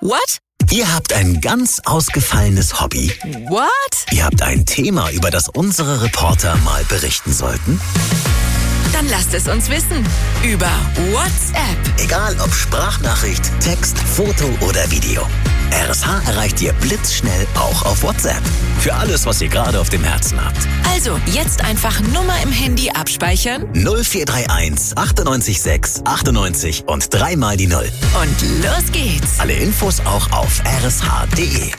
What? Ihr habt ein ganz ausgefallenes Hobby. What? Ihr habt ein Thema, über das unsere Reporter mal berichten sollten. Dann lasst es uns wissen. Über WhatsApp. Egal ob Sprachnachricht, Text, Foto oder Video. RSH erreicht ihr blitzschnell auch auf WhatsApp. Für alles, was ihr gerade auf dem Herzen habt. Also, jetzt einfach Nummer im Handy abspeichern. 0431 98 6 98 und 3 mal die 0. Und los geht's. Alle Infos auch auf rsh.de.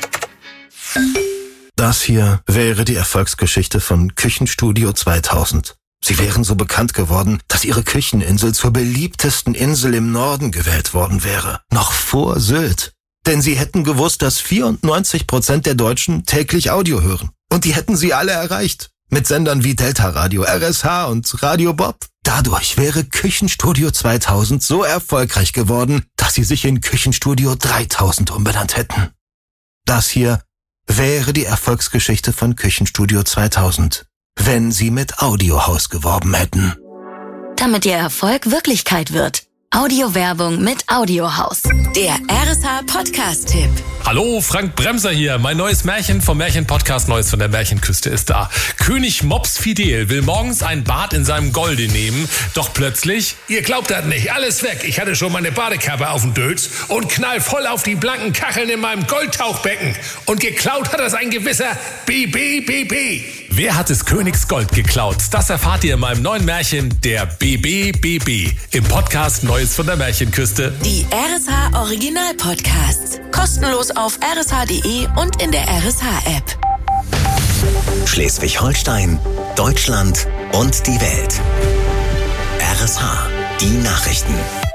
Das hier wäre die Erfolgsgeschichte von Küchenstudio 2000. Sie wären so bekannt geworden, dass ihre Kücheninsel zur beliebtesten Insel im Norden gewählt worden wäre. Noch vor Sylt. Denn sie hätten gewusst, dass 94% der Deutschen täglich Audio hören. Und die hätten sie alle erreicht. Mit Sendern wie Delta Radio, RSH und Radio Bob. Dadurch wäre Küchenstudio 2000 so erfolgreich geworden, dass sie sich in Küchenstudio 3000 umbenannt hätten. Das hier wäre die Erfolgsgeschichte von Küchenstudio 2000, wenn sie mit Audiohaus geworben hätten. Damit ihr Erfolg Wirklichkeit wird. Audiowerbung mit Audiohaus. Der RSH-Podcast-Tipp. Hallo, Frank Bremser hier. Mein neues Märchen vom Märchen-Podcast Neues von der Märchenküste ist da. König Mops Fidel will morgens ein Bad in seinem Golde nehmen, doch plötzlich... Ihr glaubt das nicht, alles weg. Ich hatte schon meine Badekappe auf dem Dötz und knall voll auf die blanken Kacheln in meinem Goldtauchbecken. Und geklaut hat das ein gewisser BBBB. Wer hat des Königs Gold geklaut? Das erfahrt ihr in meinem neuen Märchen, der BBBB, im Podcast Neues von der Märchenküste. Die RSH-Original-Podcasts. Kostenlos auf rsh.de und in der RSH-App. Schleswig-Holstein, Deutschland und die Welt. RSH, die Nachrichten.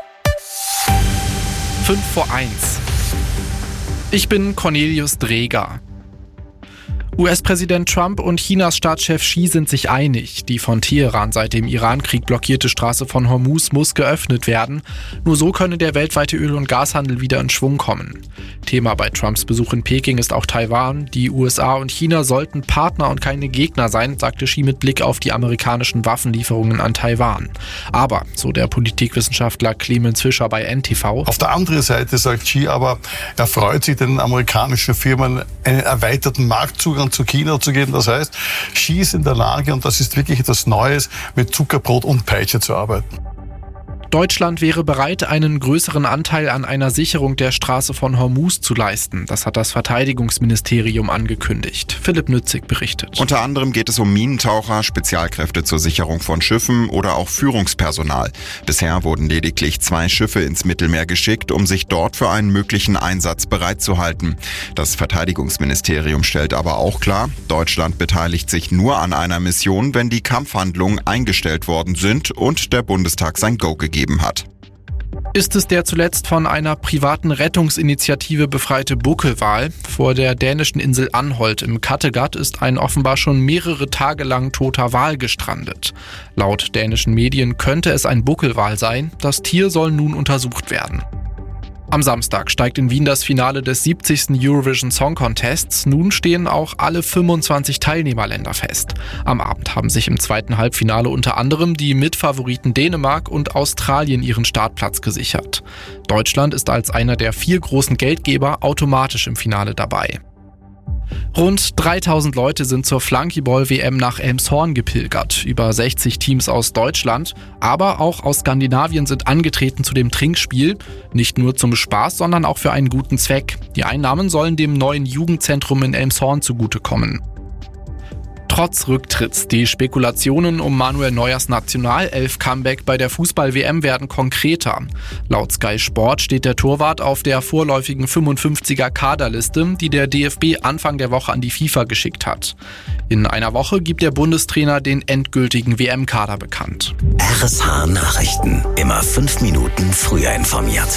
5:01. Ich bin Cornelius Dreger. US-Präsident Trump und Chinas Staatschef Xi sind sich einig. Die von Teheran seit dem Irankrieg blockierte Straße von Hormuz muss geöffnet werden. Nur so könne der weltweite Öl- und Gashandel wieder in Schwung kommen. Thema bei Trumps Besuch in Peking ist auch Taiwan. Die USA und China sollten Partner und keine Gegner sein, sagte Xi mit Blick auf die amerikanischen Waffenlieferungen an Taiwan. Aber, so der Politikwissenschaftler Clemens Fischer bei NTV, auf der anderen Seite sagt Xi aber, er freut sich, den amerikanischen Firmen einen erweiterten Marktzugang zu China zu geben. Das heißt, Xi ist in der Lage, und das ist wirklich etwas Neues, mit Zuckerbrot und Peitsche zu arbeiten. Deutschland wäre bereit, einen größeren Anteil an einer Sicherung der Straße von Hormuz zu leisten. Das hat das Verteidigungsministerium angekündigt. Philipp Nützig berichtet. Unter anderem geht es um Minentaucher, Spezialkräfte zur Sicherung von Schiffen oder auch Führungspersonal. Bisher wurden lediglich 2 Schiffe ins Mittelmeer geschickt, um sich dort für einen möglichen Einsatz bereitzuhalten. Das Verteidigungsministerium stellt aber auch klar, Deutschland beteiligt sich nur an einer Mission, wenn die Kampfhandlungen eingestellt worden sind und der Bundestag sein Go gegeben hat. Ist es der zuletzt von einer privaten Rettungsinitiative befreite Buckelwal? Vor der dänischen Insel Anholt im Kattegat ist ein offenbar schon mehrere Tage lang toter Wal gestrandet. Laut dänischen Medien könnte es ein Buckelwal sein. Das Tier soll nun untersucht werden. Am Samstag steigt in Wien das Finale des 70. Eurovision Song Contests. Nun stehen auch alle 25 Teilnehmerländer fest. Am Abend haben sich im zweiten Halbfinale unter anderem die Mitfavoriten Dänemark und Australien ihren Startplatz gesichert. Deutschland ist als einer der 4 großen Geldgeber automatisch im Finale dabei. Rund 3000 Leute sind zur Flunkyball-WM nach Elmshorn gepilgert. Über 60 Teams aus Deutschland, aber auch aus Skandinavien sind angetreten zu dem Trinkspiel. Nicht nur zum Spaß, sondern auch für einen guten Zweck. Die Einnahmen sollen dem neuen Jugendzentrum in Elmshorn zugutekommen. Trotz Rücktritts, die Spekulationen um Manuel Neuers Nationalelf-Comeback bei der Fußball-WM werden konkreter. Laut Sky Sport steht der Torwart auf der vorläufigen 55er-Kaderliste, die der DFB Anfang der Woche an die FIFA geschickt hat. In einer Woche gibt der Bundestrainer den endgültigen WM-Kader bekannt. RSH Nachrichten. Immer 5 Minuten früher informiert.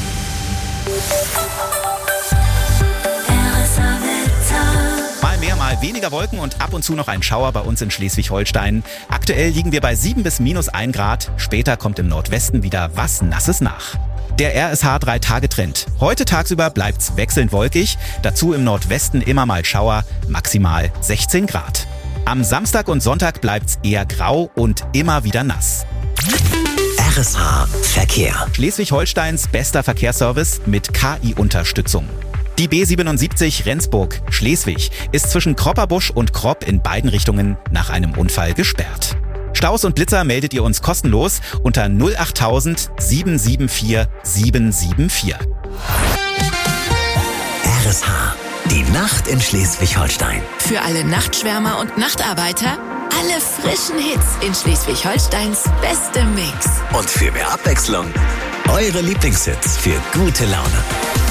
Mal weniger Wolken und ab und zu noch ein Schauer bei uns in Schleswig-Holstein. Aktuell liegen wir bei 7 bis -1 Grad. Später kommt im Nordwesten wieder was Nasses nach. Der RSH 3-Tage-Trend. Heute tagsüber bleibt's wechselnd wolkig. Dazu im Nordwesten immer mal Schauer, maximal 16 Grad. Am Samstag und Sonntag bleibt's eher grau und immer wieder nass. RSH Verkehr. Schleswig-Holsteins bester Verkehrsservice mit KI-Unterstützung. Die B77 Rendsburg-Schleswig ist zwischen Kropperbusch und Kropp in beiden Richtungen nach einem Unfall gesperrt. Staus und Blitzer meldet ihr uns kostenlos unter 08000 774 774. RSH, die Nacht in Schleswig-Holstein. Für alle Nachtschwärmer und Nachtarbeiter alle frischen Hits in Schleswig-Holsteins bestem Mix. Und für mehr Abwechslung, eure Lieblingshits für gute Laune.